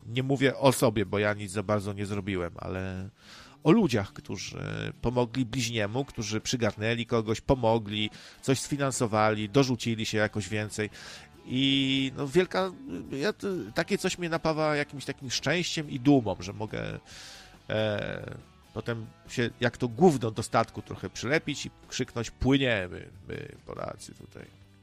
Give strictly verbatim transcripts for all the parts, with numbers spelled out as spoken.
nie mówię o sobie, bo ja nic za bardzo nie zrobiłem, ale o ludziach, którzy pomogli bliźniemu, którzy przygarnęli kogoś, pomogli, coś sfinansowali, dorzucili się jakoś więcej. I no wielka, ja, takie coś mnie napawa jakimś takim szczęściem i dumą, że mogę e, potem się jak to gówno do statku trochę przylepić i krzyknąć: płyniemy, my Polacy tutaj.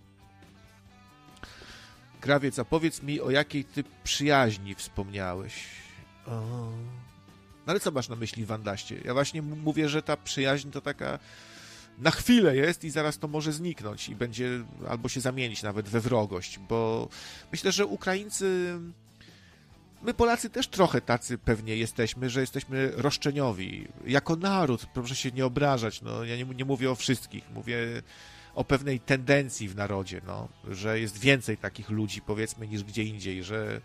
Krawiec, a powiedz mi, o jakiej ty przyjaźni wspomniałeś? O... No ale co masz na myśli, Wandaście? Ja właśnie mówię, że ta przyjaźń to taka na chwilę jest i zaraz to może zniknąć i będzie albo się zamienić nawet we wrogość, bo myślę, że Ukraińcy, my Polacy też trochę tacy pewnie jesteśmy, że jesteśmy roszczeniowi. Jako naród, proszę się nie obrażać, no ja nie, nie mówię o wszystkich, mówię o pewnej tendencji w narodzie, no, że jest więcej takich ludzi, powiedzmy, niż gdzie indziej, że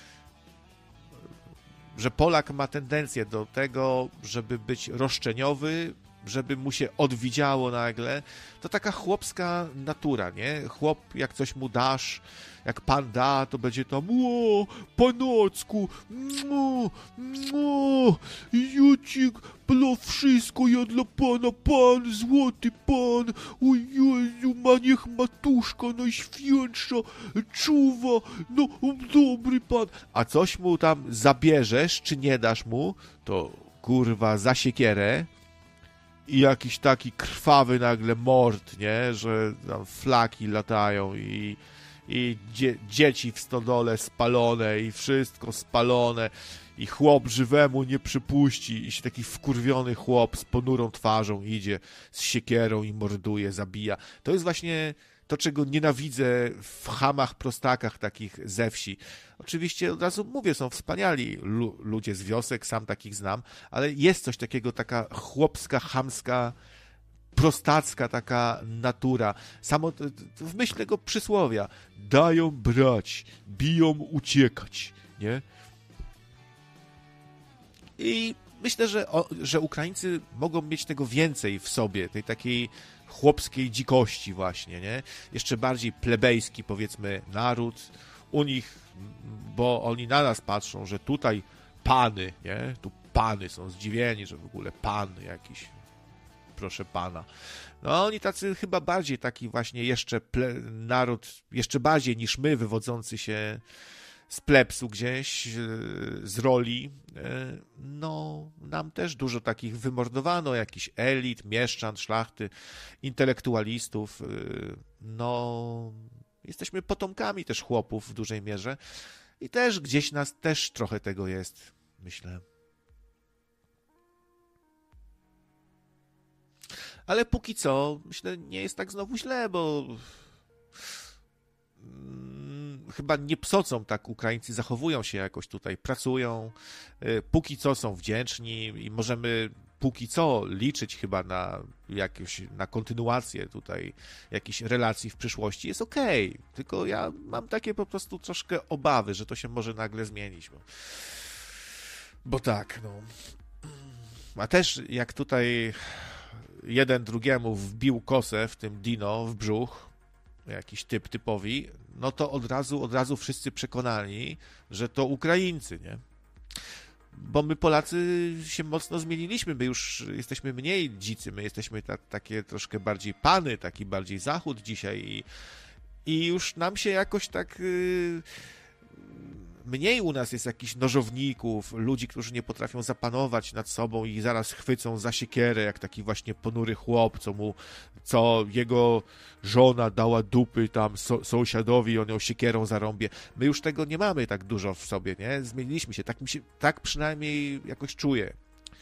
że Polak ma tendencję do tego, żeby być roszczeniowy, żeby mu się odwidziało nagle. To taka chłopska natura, nie? Chłop, jak coś mu dasz, jak pan da, to będzie tam: o, panocku, o, o, ja ci dla wszystko, ja dla pana, pan, złoty pan, o Jezu, ma niech matuszka najświętsza czuwa, no dobry pan. A coś mu tam zabierzesz, czy nie dasz mu, to kurwa za siekierę i jakiś taki krwawy nagle mord, nie, że tam flaki latają i i dzie- dzieci w stodole spalone i wszystko spalone i chłop żywemu nie przypuści i się taki wkurwiony chłop z ponurą twarzą idzie z siekierą i morduje, zabija. To jest właśnie to, czego nienawidzę w chamach, prostakach takich ze wsi. Oczywiście od razu mówię, są wspaniali lu- ludzie z wiosek, sam takich znam, ale jest coś takiego, taka chłopska, chamska, prostacka taka natura. Samo to, to w myśl tego przysłowia: dają brać, biją uciekać, nie? I myślę, że, o, że Ukraińcy mogą mieć tego więcej w sobie, tej takiej chłopskiej dzikości właśnie, nie? Jeszcze bardziej plebejski, powiedzmy, naród u nich, bo oni na nas patrzą, że tutaj pany, nie? Tu pany są zdziwieni, że w ogóle pan jakiś, proszę pana. No oni tacy chyba bardziej taki właśnie jeszcze ple, naród, jeszcze bardziej niż my, wywodzący się z plebsu gdzieś, z roli. No nam też dużo takich wymordowano, jakichś elit, mieszczan, szlachty, intelektualistów. No jesteśmy potomkami też chłopów w dużej mierze i też gdzieś nas też trochę tego jest, myślę. Ale póki co, myślę, nie jest tak znowu źle, bo hmm, chyba nie psocą tak Ukraińcy, zachowują się jakoś tutaj, pracują, póki co są wdzięczni i możemy póki co liczyć chyba na jakąś, na kontynuację tutaj jakichś relacji w przyszłości. Jest okej, okay. Tylko ja mam takie po prostu troszkę obawy, że to się może nagle zmienić, bo, bo tak, no. A też jak tutaj jeden drugiemu wbił kosę, w tym Dino, w brzuch, jakiś typ typowi, no to od razu, od razu wszyscy przekonani, że to Ukraińcy, nie? Bo my Polacy się mocno zmieniliśmy, my już jesteśmy mniej dzicy, my jesteśmy ta, takie troszkę bardziej pany, taki bardziej zachód dzisiaj i, i już nam się jakoś tak... Yy, mniej u nas jest jakichś nożowników, ludzi, którzy nie potrafią zapanować nad sobą i zaraz chwycą za siekierę, jak taki właśnie ponury chłop, co mu, co jego żona dała dupy tam so, sąsiadowi, on ją siekierą zarąbie. My już tego nie mamy tak dużo w sobie, nie? Zmieniliśmy się, tak, mi się, tak przynajmniej jakoś czuję.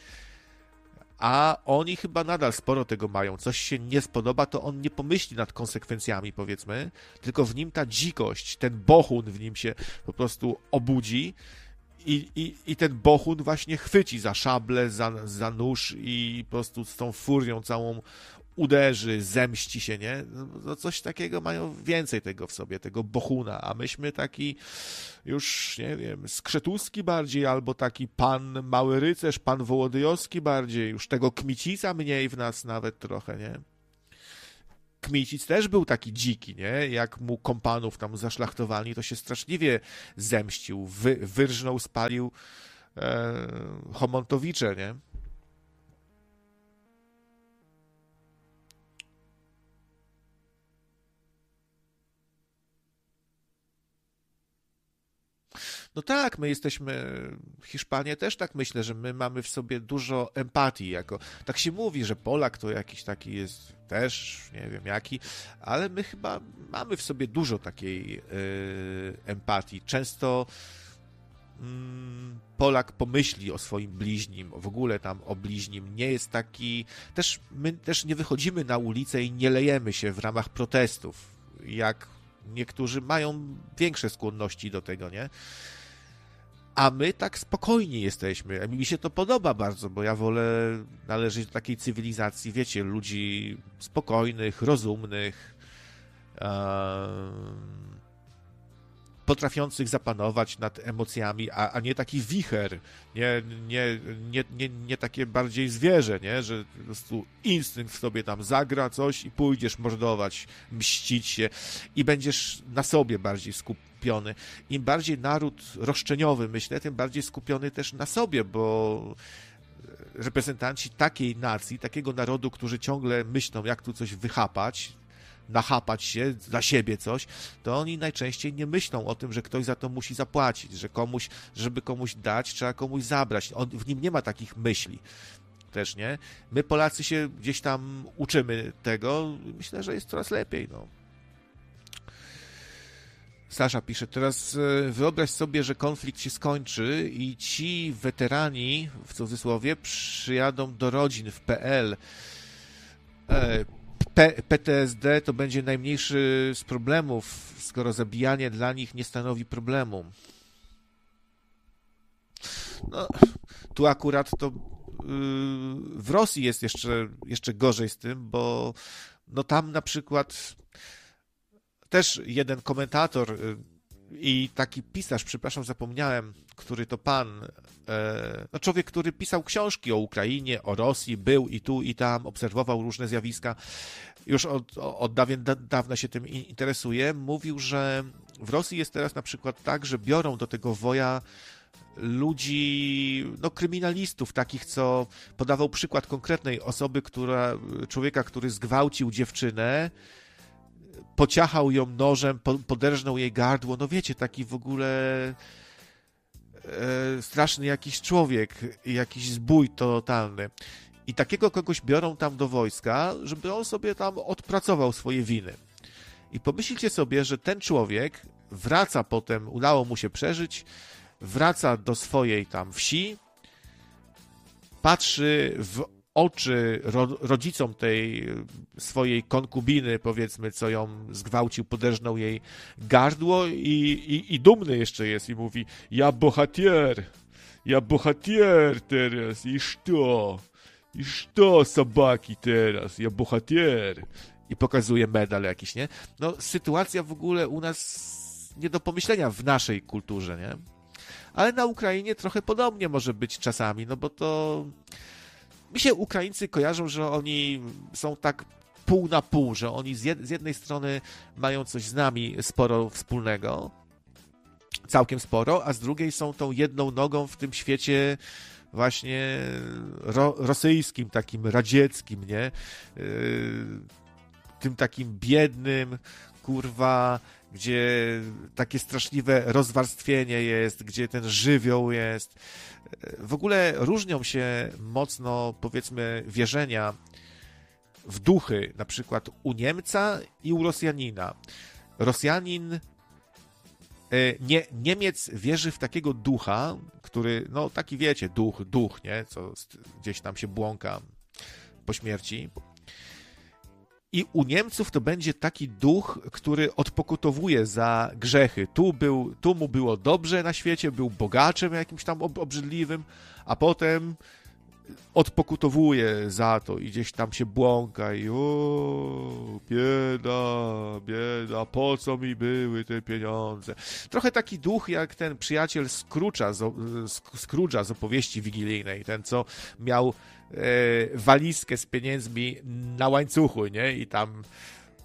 A oni chyba nadal sporo tego mają. Coś się nie spodoba, to on nie pomyśli nad konsekwencjami, powiedzmy, tylko w nim ta dzikość, ten bohun w nim się po prostu obudzi i, i, i ten bohun właśnie chwyci za szablę, za, za nóż i po prostu z tą furią całą uderzy, zemści się, nie? No coś takiego mają więcej tego w sobie, tego bohuna, a myśmy taki już, nie wiem, skrzetuski bardziej, albo taki pan mały rycerz, pan wołodyjowski bardziej, już tego kmicica mniej w nas nawet trochę, nie? Kmicic też był taki dziki, nie? Jak mu kompanów tam zaszlachtowali, to się straszliwie zemścił, wy, wyrżnął, spalił e, Homontowicze, nie? No tak, my jesteśmy, Hiszpanie też tak myślę, że my mamy w sobie dużo empatii, jako, tak się mówi, że Polak to jakiś taki jest też, nie wiem jaki, ale my chyba mamy w sobie dużo takiej yy, empatii. Często yy, Polak pomyśli o swoim bliźnim, w ogóle tam o bliźnim, nie jest taki, też my też nie wychodzimy na ulicę i nie lejemy się w ramach protestów, jak niektórzy mają większe skłonności do tego, nie? A my tak spokojni jesteśmy. Mi się to podoba bardzo, bo ja wolę należeć do takiej cywilizacji, wiecie, ludzi spokojnych, rozumnych, e, potrafiących zapanować nad emocjami, a, a nie taki wicher, nie, nie, nie, nie, nie takie bardziej zwierzę, nie? Że po prostu instynkt w sobie tam zagra coś i pójdziesz mordować, mścić się i będziesz na sobie bardziej skupiony. Im bardziej naród roszczeniowy, myślę, tym bardziej skupiony też na sobie, bo reprezentanci takiej nacji, takiego narodu, którzy ciągle myślą, jak tu coś wychapać, nachapać się, dla siebie coś, to oni najczęściej nie myślą o tym, że ktoś za to musi zapłacić, że komuś, żeby komuś dać, trzeba komuś zabrać. On, w nim nie ma takich myśli też, nie? My Polacy się gdzieś tam uczymy tego, myślę, że jest coraz lepiej, no. Sasza pisze, teraz wyobraź sobie, że konflikt się skończy i ci weterani, w cudzysłowie, przyjadą do rodzin w P L. P- PTSD to będzie najmniejszy z problemów, skoro zabijanie dla nich nie stanowi problemu. No, tu akurat to yy, w Rosji jest jeszcze, jeszcze gorzej z tym, bo no tam na przykład też jeden komentator yy, i taki pisarz, przepraszam, zapomniałem, który to pan, e, no człowiek, który pisał książki o Ukrainie, o Rosji, był i tu, i tam, obserwował różne zjawiska, już od, od dawien, dawna się tym interesuje, mówił, że w Rosji jest teraz na przykład tak, że biorą do tego woja ludzi, no kryminalistów, takich, co podawał przykład konkretnej osoby, która, człowieka, który zgwałcił dziewczynę, pociachał ją nożem, poderżnął jej gardło, no wiecie, taki w ogóle e, straszny jakiś człowiek, jakiś zbój totalny. I takiego kogoś biorą tam do wojska, żeby on sobie tam odpracował swoje winy. I pomyślcie sobie, że ten człowiek wraca potem, udało mu się przeżyć, wraca do swojej tam wsi, patrzy w oczy ro, rodzicom tej swojej konkubiny, powiedzmy, co ją zgwałcił, poderżnął jej gardło i, i, i dumny jeszcze jest i mówi: ja bohater, ja bohater teraz, i co? I co, собаки teraz, ja bohater. I pokazuje medal jakiś, nie? No, sytuacja w ogóle u nas nie do pomyślenia w naszej kulturze, nie? Ale na Ukrainie trochę podobnie może być czasami, no bo to mi się Ukraińcy kojarzą, że oni są tak pół na pół, że oni z, jed- z jednej strony mają coś z nami sporo wspólnego, całkiem sporo, a z drugiej są tą jedną nogą w tym świecie właśnie ro- rosyjskim, takim radzieckim, nie? Yy, tym takim biednym, kurwa, gdzie takie straszliwe rozwarstwienie jest, gdzie ten żywioł jest. W ogóle różnią się mocno, powiedzmy, wierzenia w duchy, na przykład u Niemca i u Rosjanina. Rosjanin, nie, Niemiec wierzy w takiego ducha, który, no taki wiecie, duch, duch, nie, co gdzieś tam się błąka po śmierci. I u Niemców to będzie taki duch, który odpokutowuje za grzechy. Tu, był, tu mu było dobrze na świecie, był bogaczem jakimś tam obrzydliwym, a potem odpokutowuje za to i gdzieś tam się błąka i o, bieda, bieda, po co mi były te pieniądze. Trochę taki duch jak ten przyjaciel Scrooge'a z, Scrooge'a z opowieści wigilijnej, ten co miał e, walizkę z pieniędzmi na łańcuchu, nie? I tam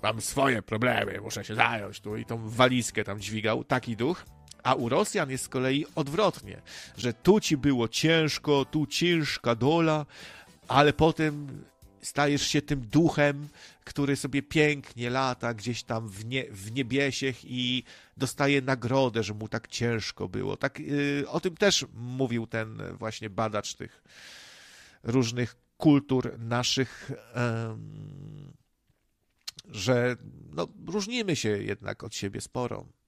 mam swoje problemy, muszę się zająć tu i tą walizkę tam dźwigał, taki duch. A u Rosjan jest z kolei odwrotnie, że tu ci było ciężko, tu ciężka dola, ale potem stajesz się tym duchem, który sobie pięknie lata gdzieś tam w, nie, w niebiesiech i dostaje nagrodę, że mu tak ciężko było. Tak, yy, o tym też mówił ten właśnie badacz tych różnych kultur naszych, yy, że no, różnimy się jednak od siebie sporo.